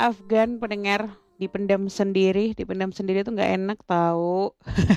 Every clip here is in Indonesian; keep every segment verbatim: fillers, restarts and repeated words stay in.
Afgan pendengar, dipendam sendiri, dipendam sendiri tuh nggak enak tahu.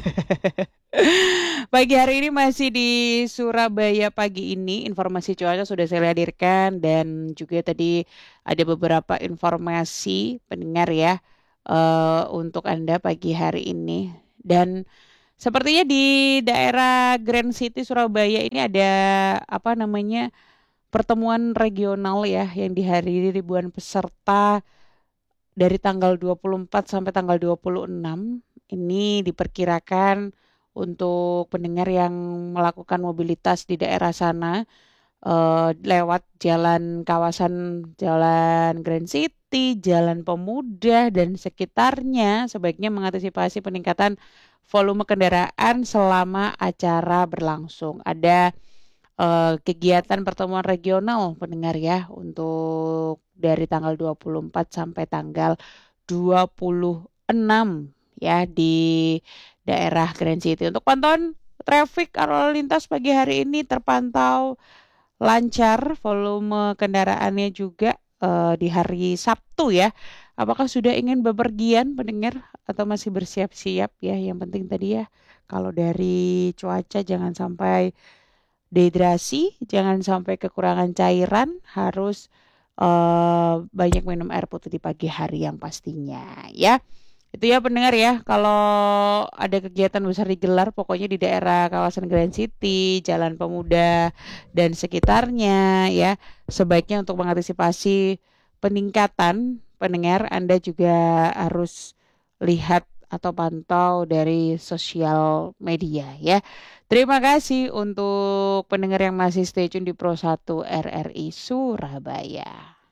Pagi hari ini masih di Surabaya pagi ini informasi cuaca sudah saya hadirkan dan juga tadi ada beberapa informasi pendengar ya eh, untuk Anda pagi hari ini. Dan sepertinya di daerah Grand City Surabaya ini ada apa namanya pertemuan regional ya yang dihadiri ribuan peserta dari tanggal dua puluh empat sampai tanggal dua puluh enam. Ini diperkirakan untuk pendengar yang melakukan mobilitas di daerah sana eh, lewat jalan kawasan Jalan Grand City, Jalan Pemuda dan sekitarnya sebaiknya mengantisipasi peningkatan volume kendaraan selama acara berlangsung. Ada eh, kegiatan pertemuan regional pendengar ya untuk dari tanggal dua puluh empat sampai tanggal dua puluh enam ya di daerah Grand City. Untuk pantauan traffic arus lintas pagi hari ini terpantau lancar, volume kendaraannya juga eh, di hari Sabtu ya. Apakah sudah ingin bepergian pendengar atau masih bersiap-siap ya? Yang penting tadi ya kalau dari cuaca jangan sampai dehidrasi, jangan sampai kekurangan cairan, harus eh, banyak minum air putih di pagi hari yang pastinya ya. Itu ya pendengar ya, kalau ada kegiatan besar digelar pokoknya di daerah kawasan Grand City, Jalan Pemuda dan sekitarnya ya, sebaiknya untuk mengantisipasi peningkatan pendengar Anda juga harus lihat atau pantau dari sosial media ya. Terima kasih untuk pendengar yang masih stay tune di Pro satu R R I Surabaya.